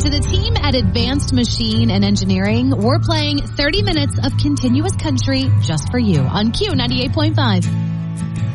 to the team at Advanced Machine and Engineering. We're playing 30 minutes of continuous country just for you on Q98.5.